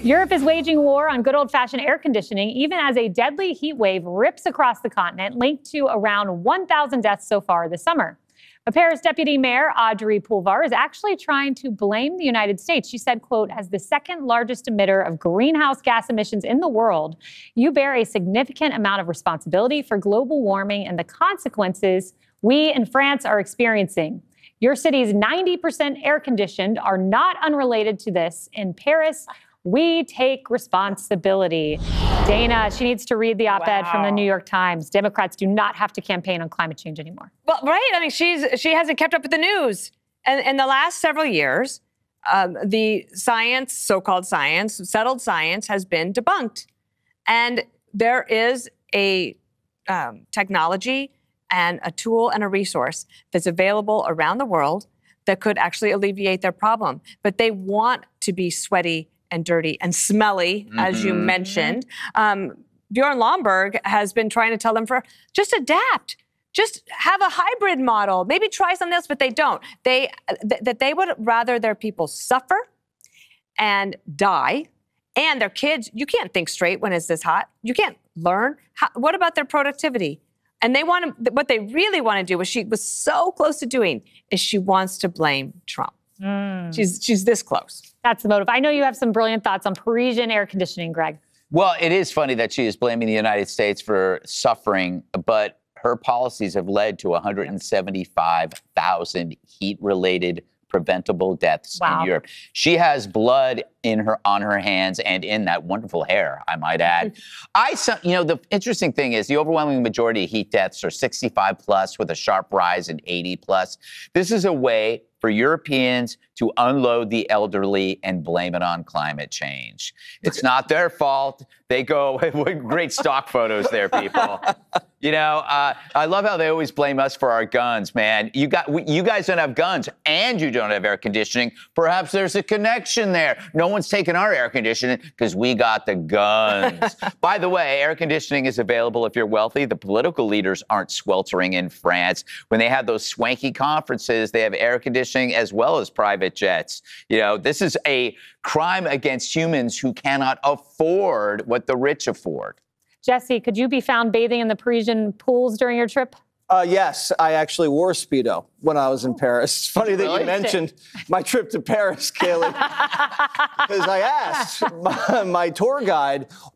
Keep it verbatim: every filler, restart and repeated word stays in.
Europe is waging war on good old-fashioned air conditioning, even as a deadly heat wave rips across the continent, linked to around one thousand deaths so far this summer. A Paris deputy mayor, Audrey Pulvar, is actually trying to blame the United States. She said, quote, as the second largest emitter of greenhouse gas emissions in the world, you bear a significant amount of responsibility for global warming and the consequences we in France are experiencing. Your city's ninety percent air-conditioned are not unrelated to this. In Paris, we take responsibility. Dana, she needs to read the op-ed wow. from the New York Times. Democrats do not have to campaign on climate change anymore. Well, right. I mean, she's she hasn't kept up with the news. And in the last several years, um, the science, so-called science, settled science, has been debunked. And there is a um, technology and a tool and a resource that's available around the world that could actually alleviate their problem. But they want to be sweaty and dirty and smelly, mm-hmm. as you mentioned. Um, Bjorn Lomborg has been trying to tell them for just adapt, just have a hybrid model, maybe try something else, but they don't. They th- that they would rather their people suffer and die, and their kids. You can't think straight when it's this hot. You can't learn. How, what about their productivity? And they want to. What they really want to do, what she was so close to doing, is she wants to blame Trump. Mm. She's she's this close. That's the motive. I know you have some brilliant thoughts on Parisian air conditioning, Greg. Well, it is funny that she is blaming the United States for suffering, but her policies have led to one hundred seventy-five thousand heat-related preventable deaths wow. in Europe. She has blood in her on her hands and in that wonderful hair, I might add. I, you know, the interesting thing is the overwhelming majority of heat deaths are sixty-five plus with a sharp rise in eighty plus. This is a way for Europeans to unload the elderly and blame it on climate change. It's not their fault. They go, great stock photos there, people. You know, uh, I love how they always blame us for our guns, man. You got, we, you guys don't have guns and you don't have air conditioning. Perhaps there's a connection there. No one's taking our air conditioning because we got the guns. By the way, air conditioning is available if you're wealthy. The political leaders aren't sweltering in France. When they have those swanky conferences, they have air conditioning as well as private jets. You know, this is a crime against humans who cannot afford what the rich afford. Jesse, could you be found bathing in the Parisian pools during your trip? Uh, yes, I actually wore Speedo when I was in Paris. It's funny that really? you mentioned my trip to Paris, Kaylee, because I asked my, my tour guide,